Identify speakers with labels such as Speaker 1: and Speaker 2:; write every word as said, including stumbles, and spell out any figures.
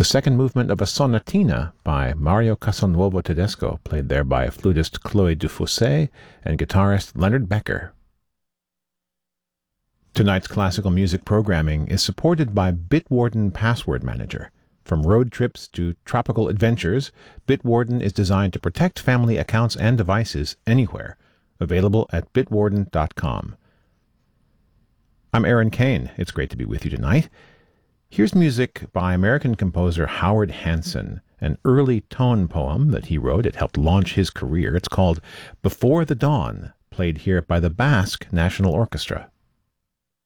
Speaker 1: the second movement of a sonatina by Mario Castelnuovo Tedesco, played there by flutist Chloé Dufossé and guitarist Leonard Becker. Tonight's classical music programming is supported by Bitwarden Password Manager. From road trips to tropical adventures, Bitwarden is designed to protect family accounts and devices anywhere. Available at bitwarden dot com. I'm Aaron Kane. It's great to be with you tonight. Here's music by American composer Howard Hanson, an early tone poem that he wrote. It helped launch his career. It's called Before the Dawn, played here by the Basque National Orchestra.